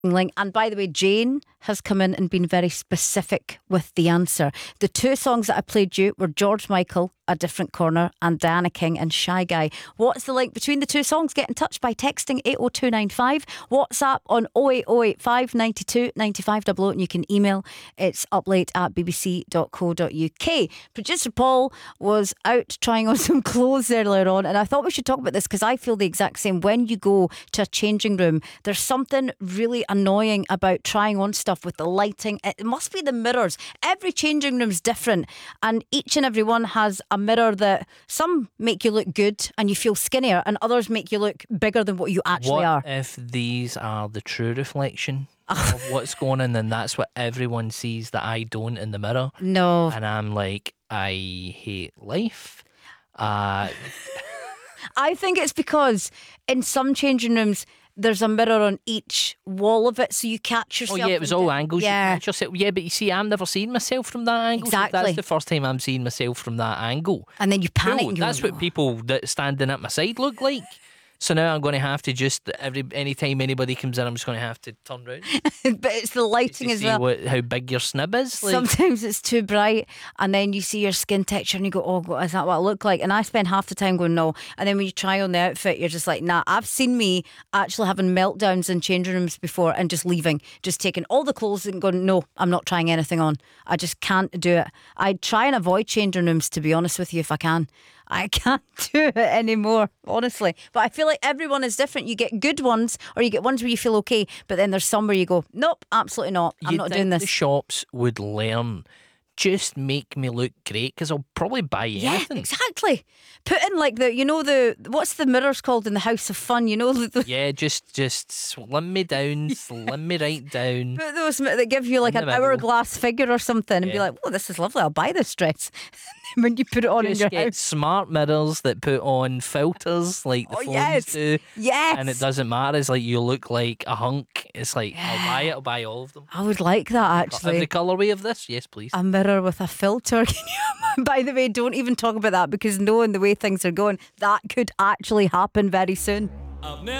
link. And by the way, Jane has come in and been very specific with the answer. The two songs that I played you were George Michael, A Different Corner, and Diana King and Shy Guy. What's the link between the two songs? Get in touch by texting 80295, WhatsApp on 08085 92 95 00, and you can email. It's uplate@bbc.co.uk. Producer Paul was out trying on some clothes earlier on, and I thought we should talk about this because I feel the exact same. When you go to a changing room, there's something really annoying about trying on stuff with the lighting. It must be the mirrors. Every changing room's different, and each and every one has a mirror that some make you look good and you feel skinnier, and others make you look bigger than what you actually are. What if these are the true reflection of what's going on, and that's what everyone sees that I don't in the mirror? No. And I'm like, I hate life. I think it's because in some changing rooms there's a mirror on each wall of it, so you catch yourself. Oh yeah, it was all angles. Yeah. You catch yourself. Yeah, but you see, I'm never seeing myself from that angle. Exactly. So that's the first time I'm seeing myself from that angle. And then you panic. Cool. And you're That's like, what people that standing at my side look like. So now I'm going to have to just anytime anybody comes in, I'm just going to have to turn round. But it's the lighting to as see well. how big your snib is. Like, Sometimes it's too bright, and then you see your skin texture and you go, oh God, is that what I look like? And I spend half the time going, no. And then when you try on the outfit, you're just like, nah. I've seen me actually having meltdowns in changing rooms before and just leaving, just taking all the clothes and going, no, I'm not trying anything on. I just can't do it. I try and avoid changing rooms, to be honest with you, if I can. I can't do it anymore, honestly. But I feel like everyone is different. You get good ones, or you get ones where you feel okay, but then there's some where you go, nope, absolutely not. I'm not doing this. The shops would learn, just make me look great, because I'll probably buy anything. Yeah, exactly. Put in like what's the mirrors called in the House of Fun? Yeah, just slim me down, slim me right down. Put those that give you like In an the middle. hourglass figure or something, and be like, oh, this is lovely. I'll buy this dress. When you put it on in Just your get house. smart mirrors that put on filters like the phones do. Yes. And it doesn't matter. It's like you look like a hunk. It's like, I'll buy all of them. I would like that actually. Every colourway of this? Yes, please. A mirror with a filter. By the way, don't even talk about that, because knowing the way things are going, that could actually happen very soon.